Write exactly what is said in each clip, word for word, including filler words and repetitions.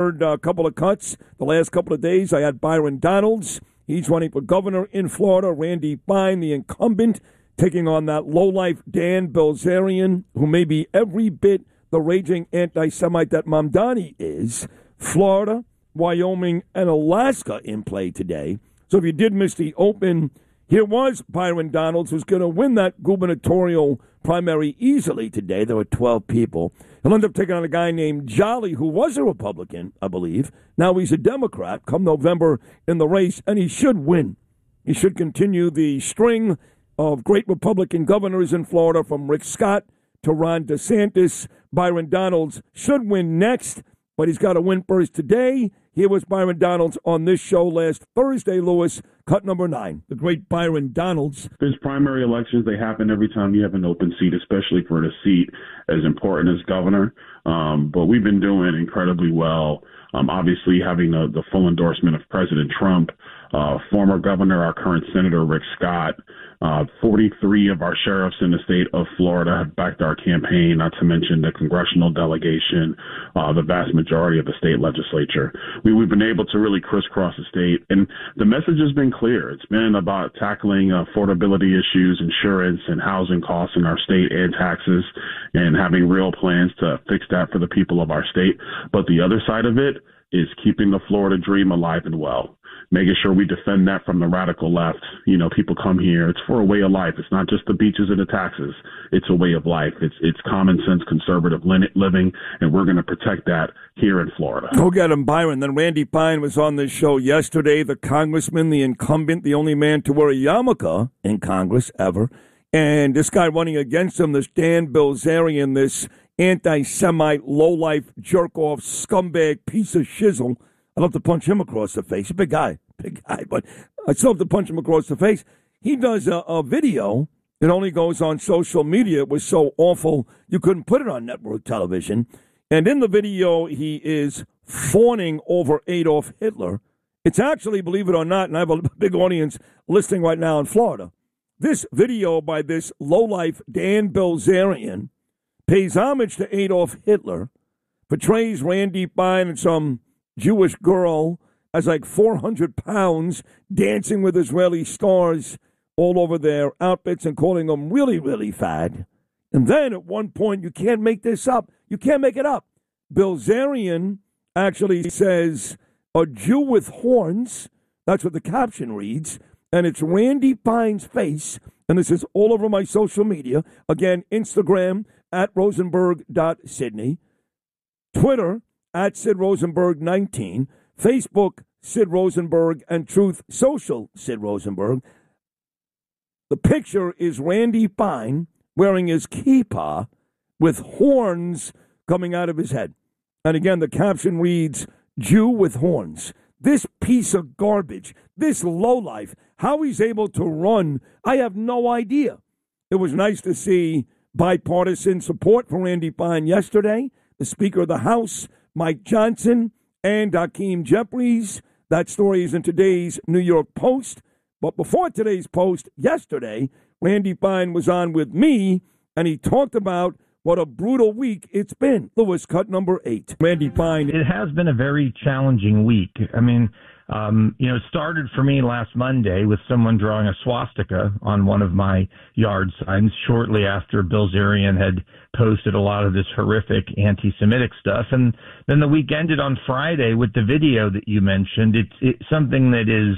Heard a couple of cuts the last couple of days. I had Byron Donalds. He's running for governor in Florida. Randy Fine, the incumbent, taking on that lowlife Dan Bilzerian, who may be every bit the raging anti-Semite that Mamdani is. Florida, Wyoming, and Alaska in play today. So if you did miss the open, here was Byron Donalds, who's going to win that gubernatorial primary easily today. There were twelve people. He'll end up taking on a guy named Jolly, who was a Republican, I believe. Now he's a Democrat come November in the race, and he should win. He should continue the string of great Republican governors in Florida, from Rick Scott to Ron DeSantis. Byron Donalds should win next, but he's got to win first today. Here was Byron Donalds on this show last Thursday, Lewis, cut number nine. The great Byron Donalds. There's primary elections. They happen every time you have an open seat, especially for a seat as important as governor. Um, but we've been doing incredibly well. Um, obviously, having the, the full endorsement of President Trump, uh, former governor, our current Senator Rick Scott, uh, forty-three of our sheriffs in the state of Florida have backed our campaign, not to mention the congressional delegation, uh, the vast majority of the state legislature. We, we've been able to really crisscross the state, and the message has been clear. It's been about tackling affordability issues, insurance, and housing costs in our state, and taxes, and having real plans to fix that for the people of our state. But the other side of it is keeping the Florida dream alive and well, making sure we defend that from the radical left. You know, people come here. It's for a way of life. It's not just the beaches and the taxes. It's a way of life. It's it's common sense, conservative living, and we're going to protect that here in Florida. Go get him, Byron. Then Randy Fine was on this show yesterday, the congressman, the incumbent, the only man to wear a yarmulke in Congress ever. And this guy running against him, this Dan Bilzerian, this anti-Semite, lowlife, jerk-off, scumbag, piece of shizzle. I'd love to punch him across the face. A big guy, big guy, but I'd still have to punch him across the face. He does a, a video that only goes on social media. It was so awful, you couldn't put it on network television. And in the video, he is fawning over Adolf Hitler. It's actually, believe it or not, and I have a big audience listening right now in Florida, this video by this lowlife Dan Bilzerian pays homage to Adolf Hitler, portrays Randy Fine and some Jewish girl as like four hundred pounds, dancing with Israeli stars all over their outfits and calling them really, really fat. And then at one point, you can't make this up. You can't make it up. Bilzerian actually says, "A Jew with horns." That's what the caption reads. And it's Randy Fine's face. And this is all over my social media. Again, Instagram at rosenberg dot sydney. Twitter at Sid Rosenberg nineteen. Facebook, Sid Rosenberg, and Truth Social, Sid Rosenberg. The picture is Randy Fine wearing his kippah with horns coming out of his head. And again, the caption reads, "Jew with horns." This piece of garbage, this lowlife, how he's able to run, I have no idea. It was nice to see bipartisan support for Randy Fine yesterday. The Speaker of the House, Mike Johnson, and Hakeem Jeffries. That story is in today's New York Post. But before today's Post, yesterday, Randy Fine was on with me, and he talked about what a brutal week it's been. Lewis, cut number eight. Randy Fine. It has been a very challenging week. I mean, um, you know, it started for me last Monday with someone drawing a swastika on one of my yard signs shortly after Bilzerian had posted a lot of this horrific anti-Semitic stuff. And then the week ended on Friday with the video that you mentioned. It's, it's something that is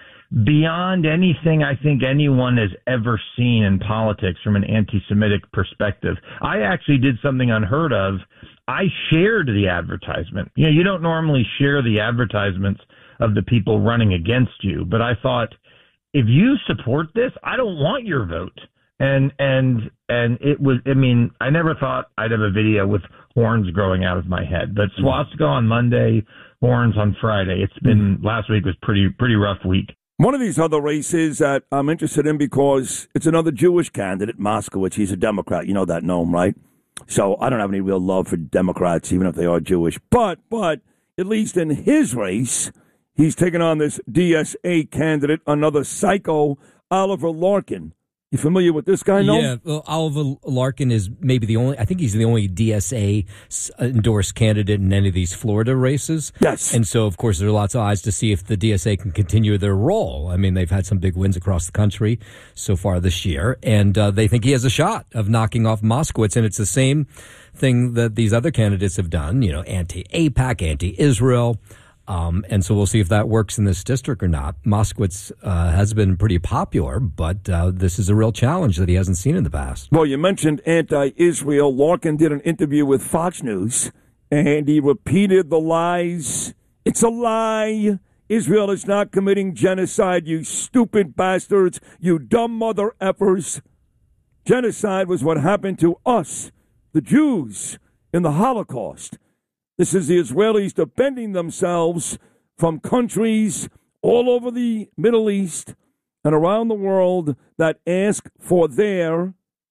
beyond anything I think anyone has ever seen in politics from an anti-Semitic perspective. I actually did something unheard of. I shared the advertisement. You know, you don't normally share the advertisements of the people running against you, but I thought, if you support this, I don't want your vote. And and and it was, I mean, I never thought I'd have a video with horns growing out of my head. But swastika on Monday, horns on Friday. It's been, last week was pretty pretty rough week. One of these other races that I'm interested in because it's another Jewish candidate, Moskowitz. He's a Democrat. You know that Noam, right? So I don't have any real love for Democrats, even if they are Jewish. But, but at least in his race, he's taken on this D S A candidate, another psycho, Oliver Larkin. You familiar with this guy, no? Yeah, well, Oliver Larkin is maybe the only, I think he's the only D S A-endorsed candidate in any of these Florida races. Yes. And so, of course, there are lots of eyes to see if the D S A can continue their role. I mean, they've had some big wins across the country so far this year, and uh, they think he has a shot of knocking off Moskowitz, and it's the same thing that these other candidates have done, you know, anti-AIPAC, anti-Israel. Um, and so we'll see if that works in this district or not. Moskowitz uh, has been pretty popular, but uh, this is a real challenge that he hasn't seen in the past. Well, you mentioned anti-Israel. Larkin did an interview with Fox News, and he repeated the lies. It's a lie. Israel is not committing genocide, you stupid bastards, you dumb mother effers. Genocide was what happened to us, the Jews, in the Holocaust. This is the Israelis defending themselves from countries all over the Middle East and around the world that ask for their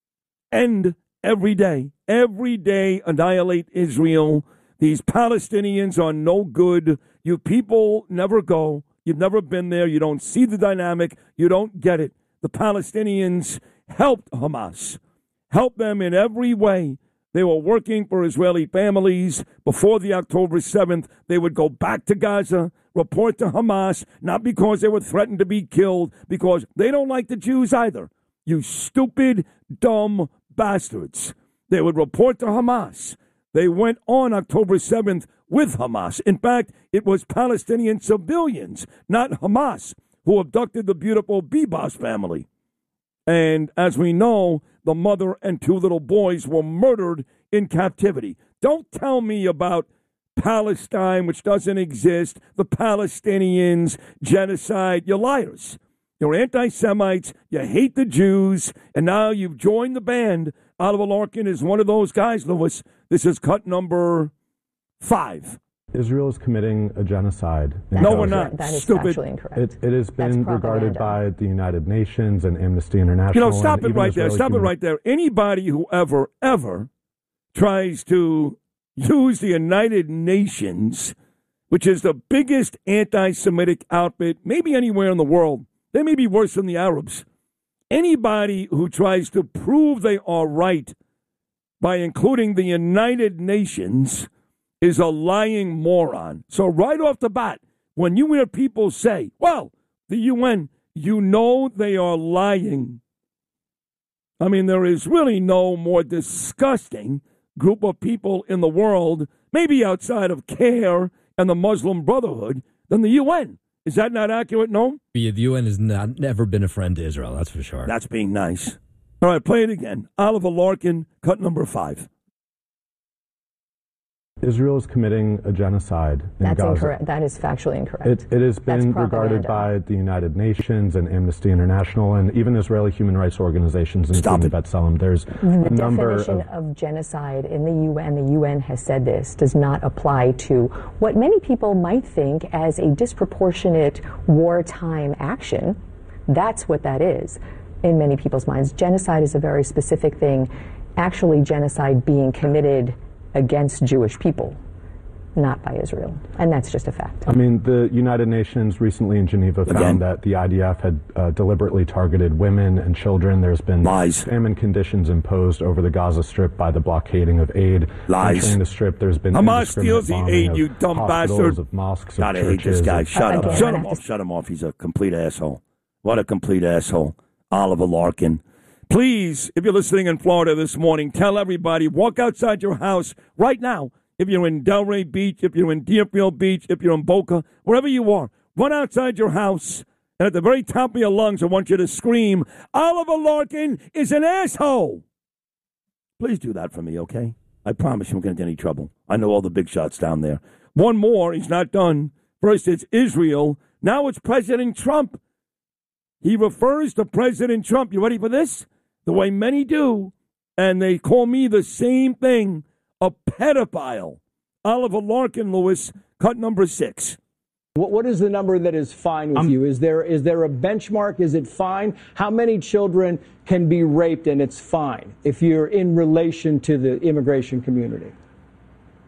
end every day. Every day, annihilate Israel. These Palestinians are no good. You people never go. You've never been there. You don't see the dynamic. You don't get it. The Palestinians helped Hamas, helped them in every way. They were working for Israeli families. Before the October seventh, they would go back to Gaza, report to Hamas, not because they were threatened to be killed, because they don't like the Jews either. You stupid, dumb bastards. They would report to Hamas. They went on October seventh with Hamas. In fact, it was Palestinian civilians, not Hamas, who abducted the beautiful Bibas family. And as we know, the mother and two little boys were murdered in captivity. Don't tell me about Palestine, which doesn't exist, the Palestinians, genocide. You're liars. You're anti-Semites. You hate the Jews. And now you've joined the band. Oliver Larkin is one of those guys, Lewis. This is cut number five. Israel is committing a genocide. No, we're not. That is Stupid. factually incorrect. It, it has been regarded by the United Nations and Amnesty International. You know, stop it right there. Israeli Stop it right there. Anybody who ever, ever tries to use the United Nations, which is the biggest anti-Semitic outfit, maybe anywhere in the world, they may be worse than the Arabs. Anybody who tries to prove they are right by including the United Nations is a lying moron. So right off the bat, when you hear people say, well, the U N, you know they are lying. I mean, there is really no more disgusting group of people in the world, maybe outside of CARE and the Muslim Brotherhood, than the U N. Is that not accurate? No? Yeah, the U N has not, never been a friend to Israel, that's for sure. That's being nice. All right, play it again. Oliver Larkin, cut number five. Israel is committing a genocide in That's Gaza. incorrect. That is factually incorrect. It, it has been That's regarded propaganda. by the United Nations and Amnesty International and even Israeli human rights organizations, including B'Tselem. There's The a number definition of, of genocide in the U N, the U N has said this, does not apply to what many people might think as a disproportionate wartime action. That's what that is in many people's minds. Genocide is a very specific thing, actually genocide being committed against Jewish people, not by Israel. And that's just a fact. I mean, the United Nations recently in Geneva found Again. that the I D F had uh, deliberately targeted women and children. There's been Lies. famine conditions imposed over the Gaza Strip by the blockading of aid. Lies. Entering the Strip, there's been Hamas indiscriminate steals the bombing aid, of you dumb hospitals, bastard. of mosques, God, I of hate churches. this guy. of- Shut Uh, up. again, Shut I him have off. to- Shut him off. He's a complete asshole. What a complete asshole. Oliver Larkin. Please, if you're listening in Florida this morning, tell everybody, walk outside your house right now. If you're in Delray Beach, if you're in Deerfield Beach, if you're in Boca, wherever you are, run outside your house, and at the very top of your lungs, I want you to scream, Oliver Larkin is an asshole. Please do that for me, okay? I promise you won't get into any trouble. I know all the big shots down there. One more, he's not done. First, it's Israel. Now it's President Trump. He refers to President Trump. You ready for this? The way many do, and they call me the same thing. A pedophile. Oliver Larkin, Lewis, cut number six. What, what is the number that is fine with Um, you? Is there is there a benchmark? Is it fine? How many children can be raped and it's fine if you're in relation to the immigration community?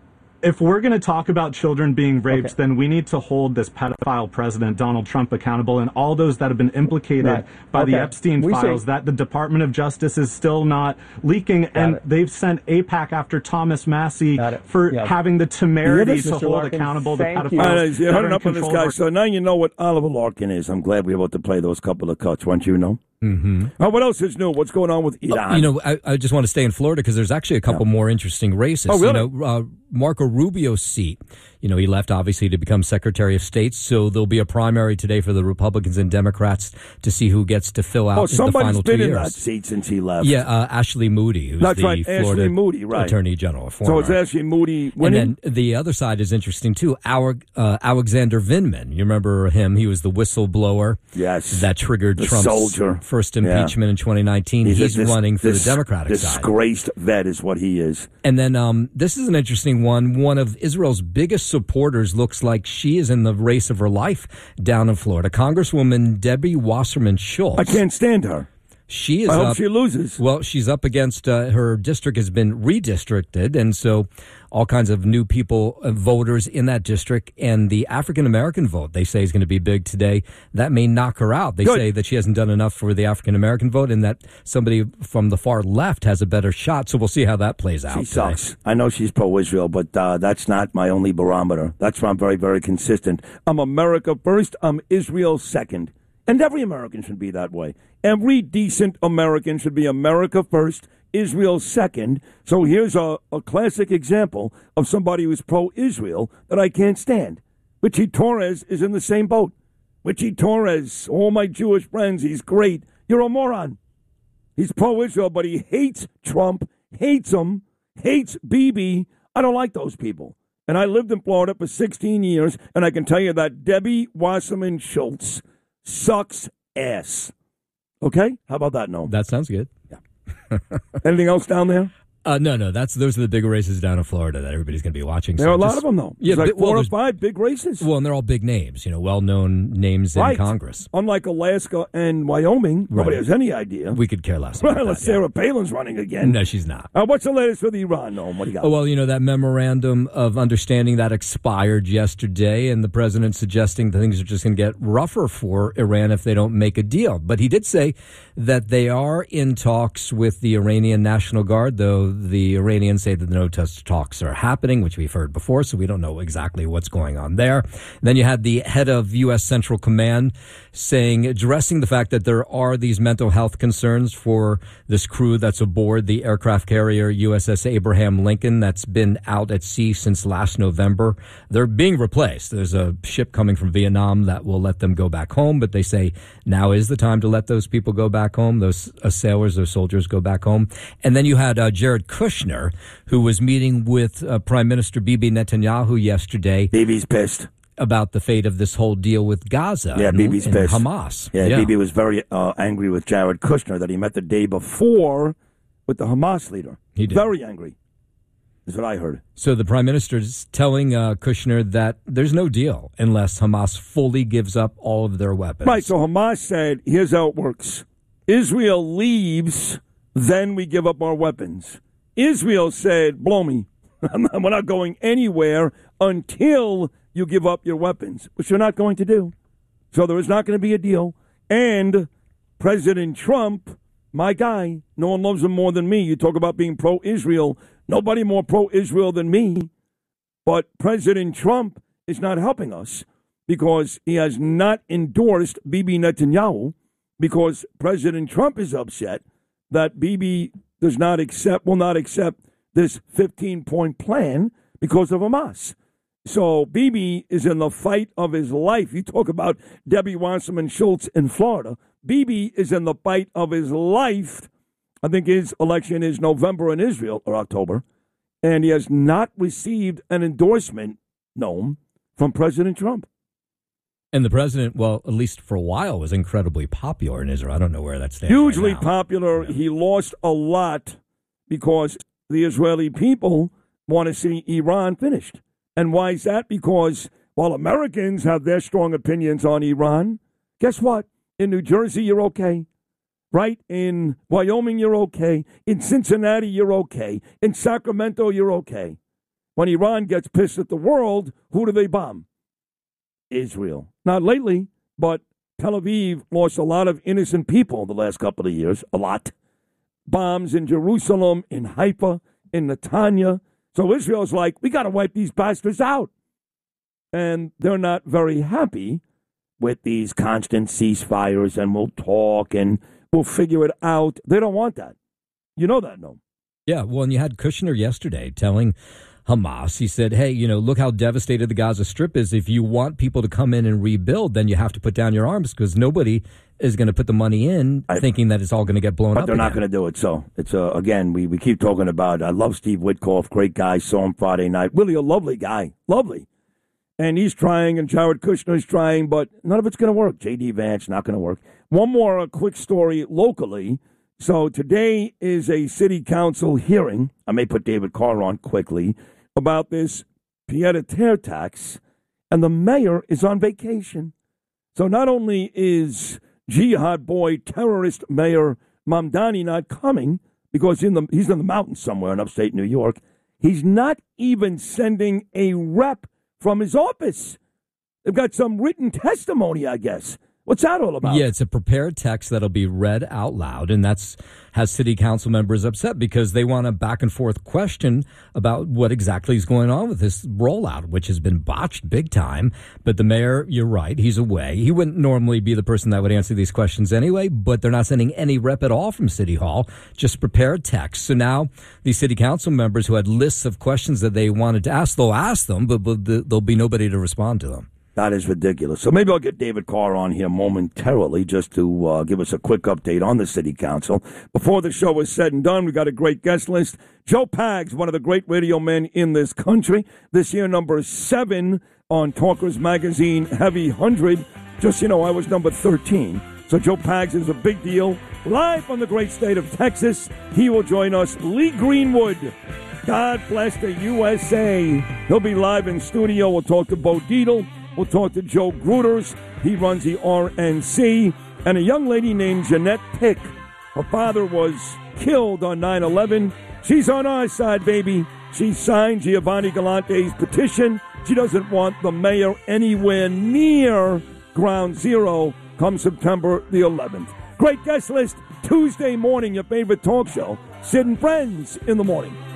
if we're going to talk about children being raped, Okay. then we need to hold this pedophile president, Donald Trump, accountable, and all those that have been implicated Right. by the Okay. Epstein We files say- that the Department of Justice is still not leaking. And it. they've sent AIPAC after Thomas Massey Got it. for Yeah. having the temerity You to hear this, Mister hold Larkin? accountable the Thank you. pedophiles. All right, you that heard are in enough on this control guy. of our- So now you know what Oliver Larkin is. I'm glad we were able to play those couple of cuts. Once you know. Mm-hmm. Uh, what else is new? What's going on with Iran? You know, I, I just want to stay in Florida because there's actually a couple Yeah. more interesting races. Oh, really? You know, uh, Marco Rubio's seat. You know, he left obviously to become Secretary of State, so there'll be a primary today for the Republicans and Democrats to see who gets to fill out oh, the somebody's final two been in years. that seat since he left. Yeah, uh, Ashley Moody, who's That's the right, Ashley Florida Moody, right. Attorney General. So Former. it's Ashley Moody And winning. then the other side is interesting too. Our uh, Alexander Vindman, you remember him? He was the whistleblower Yes. that triggered The Trump's soldier. first Yeah. impeachment in twenty nineteen. He's, a dis- running for dis- the Democratic side. Disgraced vet is what he is. And then um, this is an interesting one. One of Israel's biggest supporters looks like she is in the race of her life down in Florida. Congresswoman Debbie Wasserman Schultz. I can't stand her. She is I hope up. she loses. Well, she's up against uh, her district has been redistricted, and so all kinds of new people, uh, voters in that district, and the African American vote they say is going to be big today. That may knock her out. They Good. say that she hasn't done enough for the African American vote, and that somebody from the far left has a better shot. So we'll see how that plays out. She today. sucks. I know she's pro-Israel, but uh, that's not my only barometer. That's why I'm very, very consistent. I'm America first. I'm Israel second. And every American should be that way. Every decent American should be America first, Israel second. So here's a, a classic example of somebody who's pro-Israel that I can't stand. Richie Torres is in the same boat. Richie Torres, all my Jewish friends, he's great. You're a moron. He's pro-Israel, but he hates Trump, hates him, hates Bibi. I don't like those people. And I lived in Florida for sixteen years, and I can tell you that Debbie Wasserman Schultz sucks ass. Okay? How about that, Noam? That sounds good. Anything else down there? Uh, no, no, that's those are the big races down in Florida that everybody's going to be watching. There So are a lot just- of them, though. Yeah, There's like bi- well, four or there's- five big races. Well, and they're all big names, you know, well-known names in Right. Congress. Unlike Alaska and Wyoming, nobody Right. has any idea. We could care less. About Well, that, Sarah yeah. Palin's running again. No, she's not. Uh, what's the latest with Iran, Noam? What do you got? Oh, well, you know, that memorandum of understanding that expired yesterday, and the president suggesting that things are just going to get rougher for Iran if they don't make a deal. But he did say that they are in talks with the Iranian National Guard, though the Iranians say that no such talks are happening, which we've heard before, so we don't know exactly what's going on there. Then you had the head of U S. Central Command saying, addressing the fact that there are these mental health concerns for this crew that's aboard the aircraft carrier U S S Abraham Lincoln that's been out at sea since last November. They're being replaced. There's a ship coming from Vietnam that will let them go back home, but they say now is the time to let those people go back home, those uh, sailors, those soldiers go back home. And then you had uh, Jared Kushner, who was meeting with uh, Prime Minister Bibi Netanyahu yesterday. Bibi's pissed. About the fate of this whole deal with Gaza Yeah, and, Bibi's and pissed. Hamas. Yeah, Bibi was very uh, angry with Jared Kushner that he met the day before with the Hamas leader. He did. Very angry, is what I heard. So the prime minister is telling uh, Kushner that there's no deal unless Hamas fully gives up all of their weapons. Right, so Hamas said, here's how it works. Israel leaves, then we give up our weapons. Israel said, blow me. We're not going anywhere until you give up your weapons, which you're not going to do. So there is not going to be a deal. And President Trump, my guy, no one loves him more than me. You talk about being pro-Israel. Nobody more pro-Israel than me. But President Trump is not helping us because he has not endorsed Bibi Netanyahu, because President Trump is upset that Bibi does not accept, will not accept this fifteen-point plan because of Hamas. So Bibi is in the fight of his life. You talk about Debbie Wasserman Schultz in Florida. Bibi is in the fight of his life. I think his election is November in Israel, or October. And he has not received an endorsement, Noam, from President Trump. And the president, well, at least for a while, was incredibly popular in Israel. I don't know where that stands. Hugely right now. popular. Yeah. He lost a lot because the Israeli people want to see Iran finished. And why is that? Because while Americans have their strong opinions on Iran, guess what? In New Jersey, you're okay. Right? In Wyoming, you're okay. In Cincinnati, you're okay. In Sacramento, you're okay. When Iran gets pissed at the world, who do they bomb? Israel. Not lately, but Tel Aviv lost a lot of innocent people the last couple of years. A lot. Bombs in Jerusalem, in Haifa, in Netanya. So Israel's like, we got to wipe these bastards out. And they're not very happy with these constant ceasefires, and we'll talk and we'll figure it out. They don't want that. You know that, no? Yeah, well, and you had Kushner yesterday telling Hamas, he said, hey, you know, look how devastated the Gaza Strip is. If you want people to come in and rebuild, then you have to put down your arms, because nobody is going to put the money in I, thinking that it's all going to get blown but up. But they're again. not going to do it. So it's, uh, again, we, we keep talking about, I love Steve Witkoff, great guy, saw him Friday night. Really a lovely guy, lovely. And he's trying, and Jared Kushner's trying, but none of it's going to work. J D. Vance, not going to work. One more uh, quick story locally. So today is a city council hearing. I may put David Carr on quickly about this pied-à-terre tax, and the mayor is on vacation. So not only is jihad boy, terrorist Mayor Mamdani not coming because in the, he's in the mountains somewhere in upstate New York, he's not even sending a rep from his office. They've got some written testimony, I guess. What's that all about? Yeah, it's a prepared text that'll be read out loud, and that's has city council members upset because they want a back and forth question about what exactly is going on with this rollout, which has been botched big time. But the mayor, you're right, he's away. He wouldn't normally be the person that would answer these questions anyway, but they're not sending any rep at all from City Hall, just prepared text. So now these city council members who had lists of questions that they wanted to ask, they'll ask them, but, but there'll be nobody to respond to them. That is ridiculous. So maybe I'll get David Carr on here momentarily just to uh, give us a quick update on the city council. Before the show is said and done, we got a great guest list. Joe Pags, one of the great radio men in this country. This year, number seven on Talkers Magazine Heavy one hundred. Just, you know, I was number thirteen. So Joe Pags is a big deal. Live from the great state of Texas, he will join us. Lee Greenwood. God bless the U S A. He'll be live in studio. We'll talk to Bo Dietl. We'll talk to Joe Gruters. He runs the R N C. And a young lady named Jeanette Pick. Her father was killed on nine eleven. She's on our side, baby. She signed Giovanni Galante's petition. She doesn't want the mayor anywhere near Ground Zero come September the eleventh. Great guest list. Tuesday morning, your favorite talk show. Sid and Friends in the morning.